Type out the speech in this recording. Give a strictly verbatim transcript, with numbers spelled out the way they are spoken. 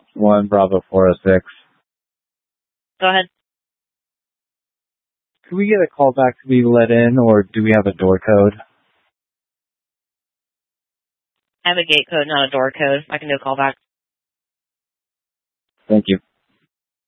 one Bravo four oh six. Go ahead. Could we get a call back to be let in, or do we have a door code? I have a gate code, not a door code. I can do a call back. Thank you.